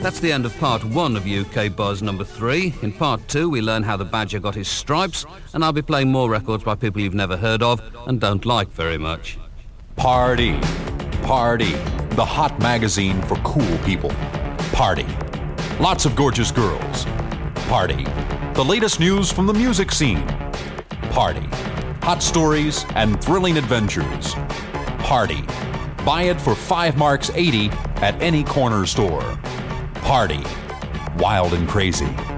That's the end of part 1 of UK Buzz number 3. In part 2, we learn how the Badger got his stripes, and I'll be playing more records by people you've never heard of and don't like very much. Party. Party. The hot magazine for cool people. Party. Lots of gorgeous girls. Party. The latest news from the music scene. Party. Hot stories and thrilling adventures. Party. Buy it for 5 marks 80 at any corner store. Party. Wild and crazy.